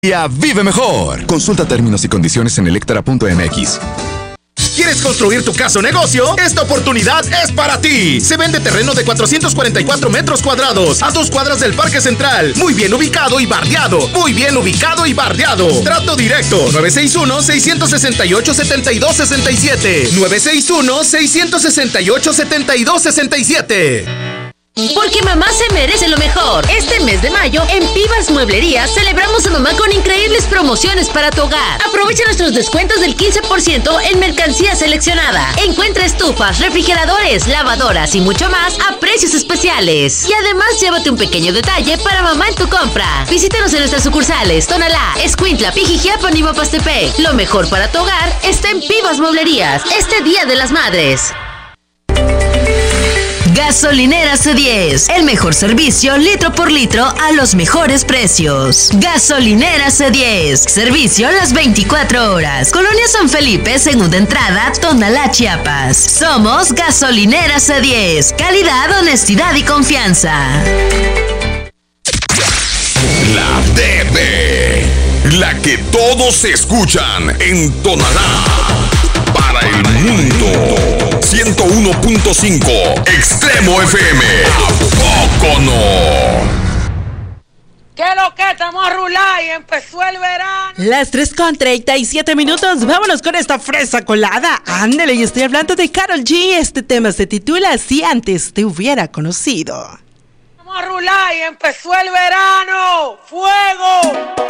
Vive mejor. Consulta términos y condiciones en electra.mx. ¿Quieres construir tu casa o negocio? Esta oportunidad es para ti. Se vende terreno de 444 metros cuadrados a 2 cuadras del Parque Central. Muy bien ubicado y bardeado. Muy bien ubicado y bardeado. Trato directo. 961-668-7267. 961-668-7267. Porque mamá se merece lo mejor. Este mes de mayo, en Pibas Mueblería, celebramos a mamá con increíbles promociones para tu hogar. Aprovecha nuestros descuentos del 15% en mercancía seleccionada. Encuentra estufas, refrigeradores, lavadoras y mucho más a precios especiales. Y además, llévate un pequeño detalle para mamá en tu compra. Visítanos en nuestras sucursales Tonalá, Escuintla, Pijijiapan y Mapastepec. Lo mejor para tu hogar está en Pibas Mueblerías, este Día de las Madres. Gasolinera C10, el mejor servicio litro por litro a los mejores precios. Gasolinera C10, servicio a las 24 horas. Colonia San Felipe, segunda entrada, Tonalá, Chiapas. Somos Gasolinera C10, calidad, honestidad y confianza. La DB, la que todos escuchan en Tonalá, para el mundo. 101.5 Extremo FM. ¿A poco no? ¿Qué lo que estamos a rular y empezó el verano? Las 3:37. Vámonos con esta fresa colada. Ándale, y estoy hablando de Karol G. Este tema se titula Si antes te hubiera conocido. Vamos a rular y empezó el verano. ¡Fuego!